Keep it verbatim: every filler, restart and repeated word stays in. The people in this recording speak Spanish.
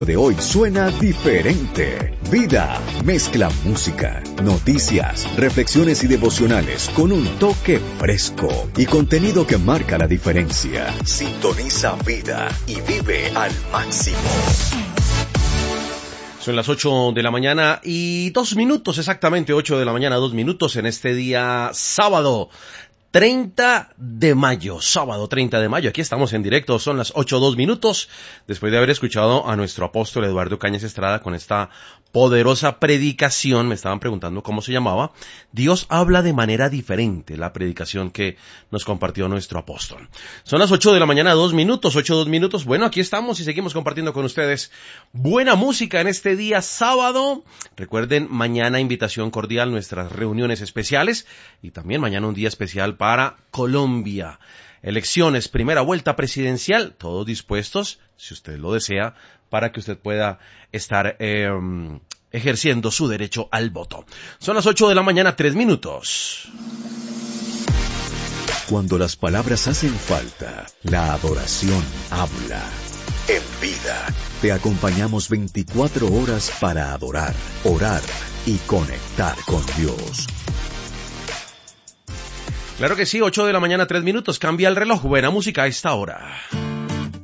de hoy suena diferente. Vida mezcla música, noticias, reflexiones y devocionales con un toque fresco y contenido que marca la diferencia. Sintoniza Vida y vive al máximo. Son las ocho de la mañana y dos minutos, exactamente ocho de la mañana, dos minutos en este día sábado. treinta de mayo, sábado treinta de mayo, aquí estamos en directo, son las ocho dos minutos, después de haber escuchado a nuestro apóstol Eduardo Cañas Estrada con esta poderosa predicación. Me estaban preguntando cómo se llamaba. Dios habla de manera diferente, la predicación que nos compartió nuestro apóstol. Son las ocho de la mañana, dos minutos, ocho dos minutos, bueno, aquí estamos y seguimos compartiendo con ustedes buena música en este día sábado. Recuerden, mañana invitación cordial, nuestras reuniones especiales y también mañana un día especial para Colombia. Elecciones, primera vuelta presidencial, todos dispuestos, si usted lo desea, para que usted pueda estar eh, ejerciendo su derecho al voto. Son las ocho de la mañana, tres minutos. Cuando las palabras hacen falta, la adoración habla. En Vida, te acompañamos veinticuatro horas para adorar, orar y conectar con Dios. Claro que sí, ocho de la mañana, tres minutos, cambia el reloj, buena música a esta hora.